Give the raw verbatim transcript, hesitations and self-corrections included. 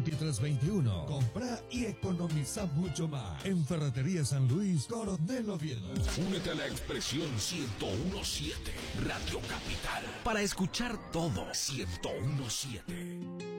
veintitrés veintiuno. Compra y economiza mucho más. En Ferretería San Luis, Coronel Oviedo. Únete a la expresión ciento uno punto siete Radio Capital para escuchar todo. ciento uno punto siete